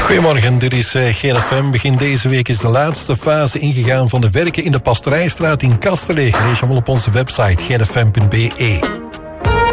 Goedemorgen, dit is GFM. Begin deze week is de laatste fase ingegaan van de werken in de Pastorijstraat in Kastelen. Lees je allemaal op onze website gfm.be.